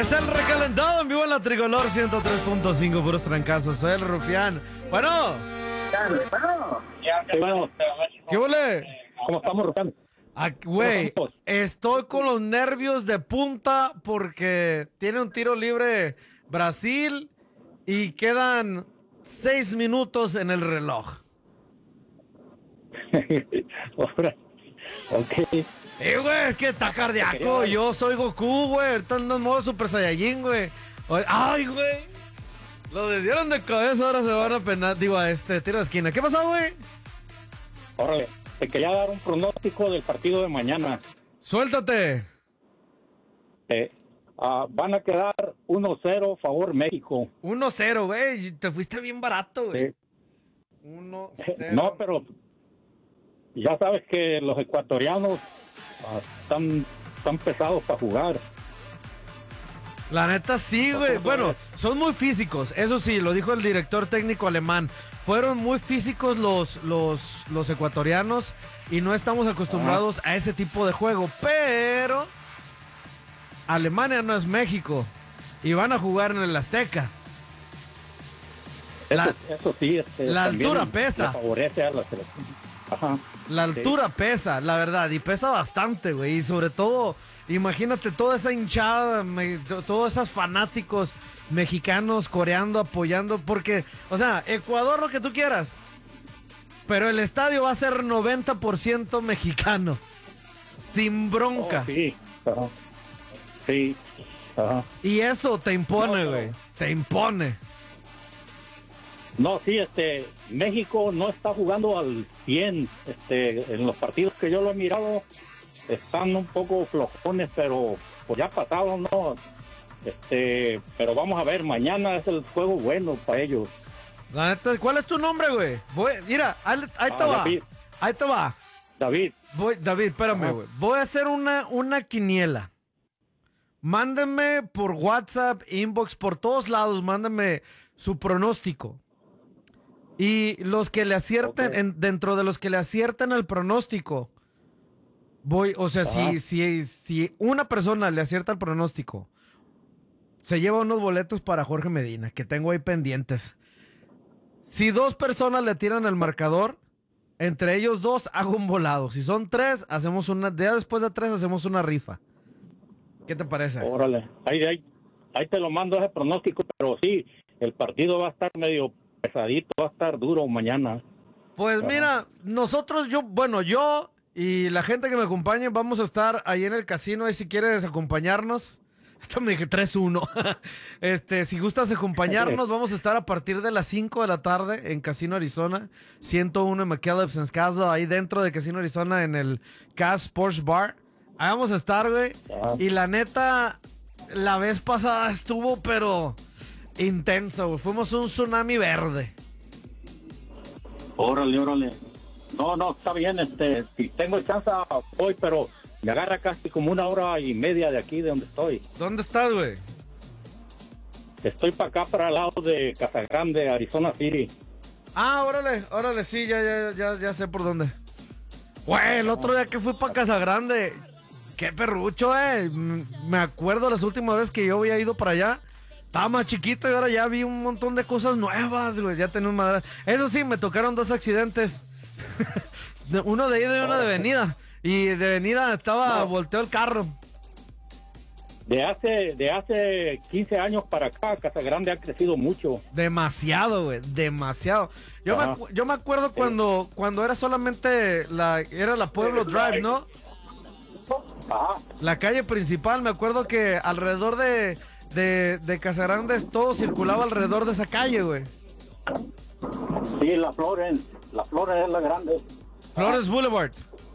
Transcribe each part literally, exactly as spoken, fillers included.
Es el recalentado en vivo en la Tricolor ciento tres punto cinco, puros trancazos. Soy el Rufián. Bueno. Bueno. ¿Qué huele? ¿Cómo estamos, Rufián? Güey, estoy con los nervios de punta porque tiene un tiro libre Brasil y quedan seis minutos en el reloj. Ok. Eh, güey, es que está cardíaco. Yo soy Goku, güey. Está en modo Super Saiyajin, güey. Ay, güey. Lo desdieron de cabeza, ahora se van a penar. Digo, a este tiro de esquina. ¿Qué pasó, güey? Órale, te quería dar un pronóstico del partido de mañana. Suéltate. Eh, uh, van a quedar uno cero favor México. uno cero, güey. Te fuiste bien barato, güey. Sí. uno cero. No, pero ya sabes que los ecuatorianos uh, están, están pesados para jugar. La neta sí, güey. Bueno, son muy físicos. Eso sí, lo dijo el director técnico alemán. Fueron muy físicos los, los, los ecuatorianos y no estamos acostumbrados a ese tipo de juego. Pero Alemania no es México y van a jugar en el Azteca. Eso, La, eso sí, este, la altura pesa. Favorece a la selección. Ajá. La altura sí. pesa, la verdad, y pesa bastante, güey. Y sobre todo, imagínate toda esa hinchada, me, todos esos fanáticos mexicanos coreando, apoyando, porque, o sea, Ecuador lo que tú quieras, pero el estadio va a ser noventa por ciento mexicano, sin bronca. Oh, sí, ajá. Sí, ajá. Y eso te impone, no, güey, no. te impone. No, sí, este, México no está jugando al cien, este, en los partidos que yo lo he mirado, están un poco flojones, pero pues ya pasaron, ¿no? Este, pero vamos a ver, mañana es el juego bueno para ellos. La neta, ¿cuál es tu nombre, güey? Voy, mira, ahí, ahí te ah, va, David. ahí te va. David. Voy, David, espérame, güey. Voy a hacer una, una quiniela. Mándenme por WhatsApp, inbox, por todos lados, mándenme su pronóstico. Y los que le acierten, okay. en, dentro de los que le acierten el pronóstico, voy, o sea, si, si, si una persona le acierta el pronóstico, se lleva unos boletos para Jorge Medina, que tengo ahí pendientes. Si dos personas le tiran el marcador, entre ellos dos hago un volado. Si son tres, hacemos una, ya después de tres hacemos una rifa. ¿Qué te parece? Órale, ahí, ahí, ahí te lo mando ese pronóstico, pero sí, el partido va a estar medio pesadito, va a estar duro mañana. Pues uh-huh. mira, nosotros, yo, bueno, yo y la gente que me acompañe vamos a estar ahí en el casino, ahí si quieres acompañarnos. Esto me dije tres uno. Este, si gustas acompañarnos, vamos a estar a partir de las cinco de la tarde en Casino Arizona, ciento uno en McKellips en Casa, ahí dentro de Casino Arizona en el Cas Sports Bar. Ahí vamos a estar, güey. Uh-huh. Y la neta, la vez pasada estuvo, pero intenso, güey. Fuimos un tsunami verde. Órale, órale. No, no, está bien, este, si tengo chance hoy, pero me agarra casi como una hora y media de aquí de donde estoy. ¿Dónde estás, güey? Estoy para acá, para el lado de Casagrande, Arizona City. Ah, órale, órale, sí, ya, ya, ya, ya sé por dónde. Güey, el otro día que fui para Casagrande, qué perrucho, eh. Me acuerdo las últimas veces que yo había ido para allá. Estaba más chiquito y ahora ya vi un montón de cosas nuevas, güey. Ya tenemos madera. Eso sí, me tocaron dos accidentes. Uno de ida y uno de venida. Y de venida estaba, no. volteó el carro. De hace, de hace quince años para acá, Casagrande ha crecido mucho. Demasiado, güey, demasiado. Yo me, yo me acuerdo cuando, cuando era solamente la, era la Pueblo Drive, ¿no? Ajá. La calle principal, me acuerdo que alrededor de, de, de Casagrande todo circulaba alrededor de esa calle, güey. Sí, la Florence, la Florence es la grande. Flores Boulevard.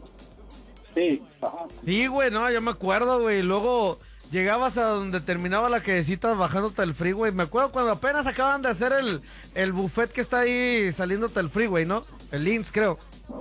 Sí, ajá. Sí, güey, no, yo me acuerdo, güey. Luego llegabas a donde terminaba la callecita bajándote el freeway. Me acuerdo cuando apenas acaban de hacer el, el buffet que está ahí saliéndote el freeway, ¿no? El Links, creo.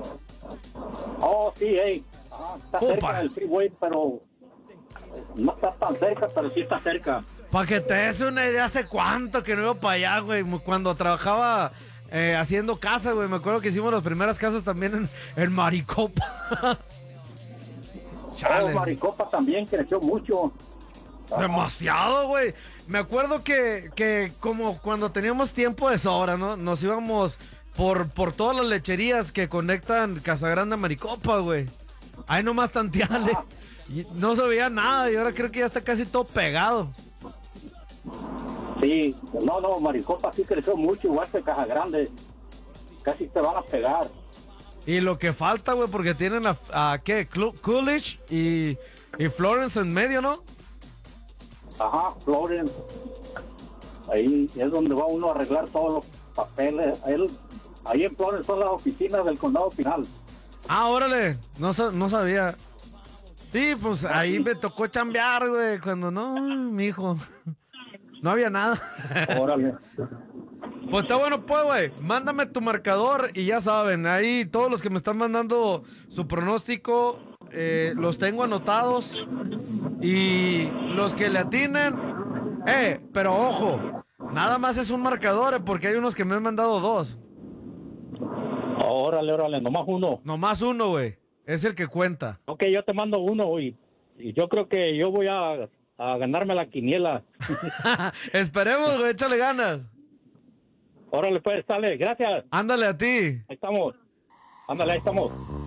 Oh, sí, hey. Ah, está Opa. cerca del freeway, pero no está tan cerca, pero sí está cerca. Para que te des una idea, hace cuánto que no iba para allá, güey. Cuando trabajaba eh, haciendo casa, güey. Me acuerdo que hicimos las primeras casas también en, en Maricopa. Oh, Maricopa también creció mucho. Demasiado, güey. Me acuerdo que, que como cuando teníamos tiempo de sobra, ¿no? Nos íbamos por, por todas las lecherías que conectan Casagrande a Maricopa, güey. Ahí nomás tanteale. Y no se veía nada y ahora creo que ya está casi todo pegado. Sí, no, no, Maricopa sí creció mucho, igual que Caja Grande. Casi te van a pegar. Y lo que falta, güey, porque tienen a, a ¿qué? Clu- Coolidge y, y Florence en medio, ¿no? Ajá, Florence. Ahí es donde va uno a arreglar todos los papeles. Él, ahí en Florence son las oficinas del condado final. Ah, órale, no, sa- no sabía. Sí, pues ahí me tocó chambear, güey, cuando no, mi hijo. No había nada. Órale. Pues está bueno, pues, güey. Mándame tu marcador y ya saben, ahí todos los que me están mandando su pronóstico, eh, los tengo anotados. Y los que le atinen, eh, pero ojo, nada más es un marcador, eh, porque hay unos que me han mandado dos. Órale, órale, nomás uno. Nomás uno, güey. Es el que cuenta. Ok, yo te mando uno y, y yo creo que yo voy a, a ganarme la quiniela. Esperemos, güey, échale ganas. Órale, pues, sale, gracias. Ándale a ti. Ahí estamos. Ándale, ahí estamos.